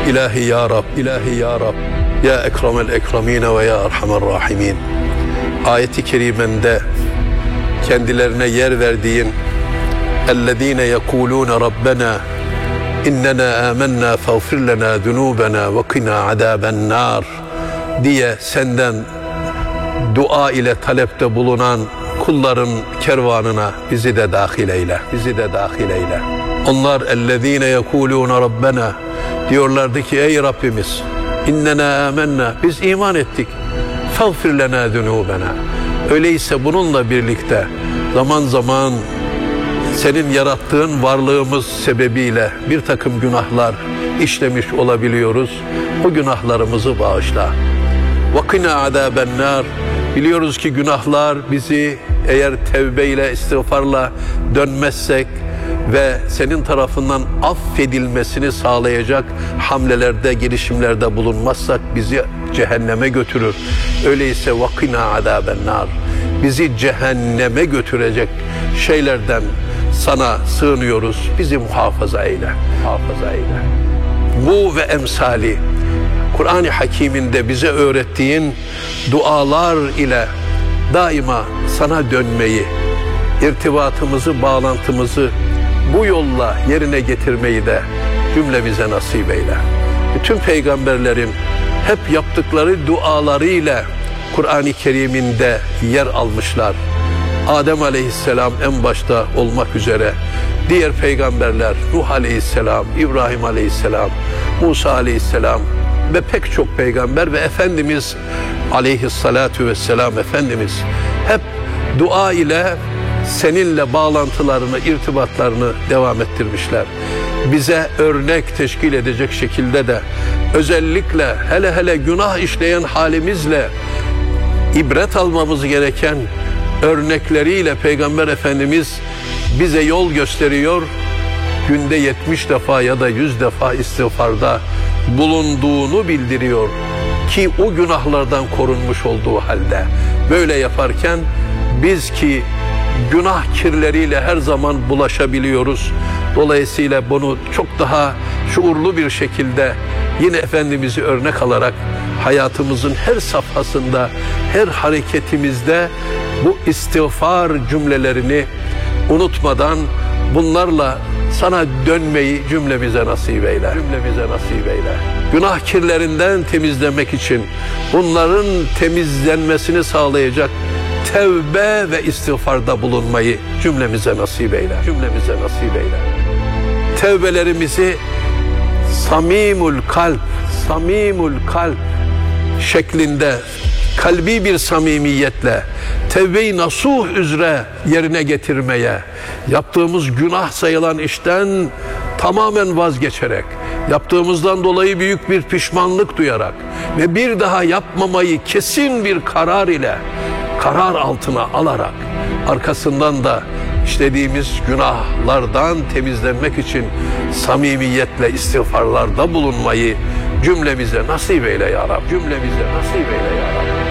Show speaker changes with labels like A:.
A: İlahi ya Rab, ilahi ya Rab, ya ekremel ekramine ve ya erhamer rahimin. Ayet-i kerimende kendilerine yer verdiğin اَلَّذ۪ينَ يَقُولُونَ رَبَّنَا اِنَّنَا آمَنَّا فَاغْفِرْ لَنَا ذُنُوبَنَا وَقِنَا عَذَابَ النَّارِ diye senden dua ile talepte bulunan kulların kervanına bizi de dahil eyle. Bizi de dahil eyle. Onlar اَلَّذ۪ينَ يَقُولُونَ رَبَّنَا diyorlardı ki ey Rabbimiz اِنَّنَا آمَنَّا biz iman ettik. فَاغْفِرْ لَنَا ذُنُوبَنَا öyleyse bununla birlikte zaman zaman senin yarattığın varlığımız sebebiyle bir takım günahlar işlemiş olabiliyoruz. O günahlarımızı bağışla. وَقِنَا عَذَابَ النَّارِ biliyoruz ki günahlar bizi eğer tevbeyle, istiğfarla dönmezsek ve senin tarafından affedilmesini sağlayacak hamlelerde, girişimlerde bulunmazsak bizi cehenneme götürür. Öyleyse وَقِنَا عَذَابَ النَّارِ bizi cehenneme götürecek şeylerden sana sığınıyoruz. Bizi muhafaza eyle. Muhafaza eyle. Bu ve emsali Kur'an-ı Hakîm'inde bize öğrettiğin dualar ile daima sana dönmeyi, irtibatımızı, bağlantımızı bu yolla yerine getirmeyi de cümlemize nasip eyle. Bütün peygamberlerin hep yaptıkları dualarıyla Kur'an-ı Kerim'inde yer almışlar. Adem Aleyhisselam en başta olmak üzere diğer peygamberler Nuh Aleyhisselam, İbrahim Aleyhisselam, Musa Aleyhisselam ve pek çok peygamber ve Efendimiz Aleyhissalatu vesselam Efendimiz hep dua ile seninle bağlantılarını, irtibatlarını devam ettirmişler. Bize örnek teşkil edecek şekilde de özellikle hele günah işleyen halimizle ibret almamız gereken örnekleriyle Peygamber Efendimiz bize yol gösteriyor. Günde 70 defa ya da 100 defa istiğfarda bulunduğunu bildiriyor ki o günahlardan korunmuş olduğu halde böyle yaparken biz ki günah kirleriyle her zaman bulaşabiliyoruz. Dolayısıyla bunu çok daha şuurlu bir şekilde yine Efendimiz'i örnek alarak hayatımızın her safhasında, her hareketimizde bu istiğfar cümlelerini unutmadan bunlarla sana dönmeyi cümlemize nasip eyle. Cümlemize nasip eyle. Günah kirlerinden temizlemek için bunların temizlenmesini sağlayacak tevbe ve istiğfarda bulunmayı cümlemize nasip eyle. Cümlemize nasip eyle. Tevbelerimizi samimul kalp şeklinde kalbi bir samimiyetle tevbe-i nasuh üzere yerine getirmeye, yaptığımız günah sayılan işten tamamen vazgeçerek, yaptığımızdan dolayı büyük bir pişmanlık duyarak ve bir daha yapmamayı kesin bir karar ile karar altına alarak arkasından da işlediğimiz günahlardan temizlenmek için samimiyetle istiğfarlarda bulunmayı cümlemize nasip eyle ya Rab. Cümlemize nasip eyle ya Rab.